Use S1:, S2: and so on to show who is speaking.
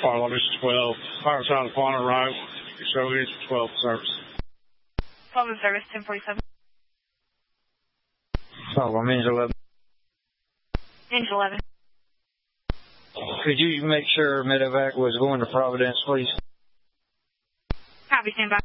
S1: Follow this 12. Fire South Quanah right. So it's 12 service.
S2: 12 in service, 1047.
S3: Oh, I'm Engine 11.
S2: Engine 11.
S3: Could you make sure medevac was going to Providence, please?
S2: Copy, stand by.